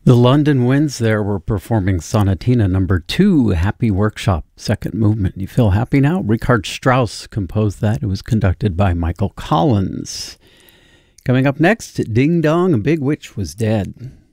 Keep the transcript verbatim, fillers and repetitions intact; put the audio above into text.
The London Winds there were performing Sonatina number two, Happy Workshop, second movement. You feel happy now? Richard Strauss composed that. It was conducted by Michael Collins. Coming up next, Ding Dong, a Big Witch Was Dead.